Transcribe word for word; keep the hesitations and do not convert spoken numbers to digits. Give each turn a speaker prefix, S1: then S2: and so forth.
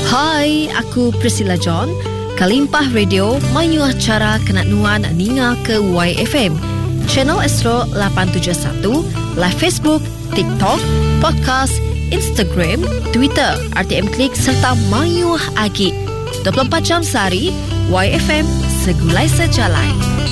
S1: Hai, aku Priscilla John. Kalimpah Radio mayu acara kenak-nuan ninga ke Y F M. Channel Astro lapan tujuh satu, live Facebook, TikTok, podcast, Instagram, Twitter, R T M Klik serta mayu agi. dua puluh empat jam sehari, Y F M segulai sejalai.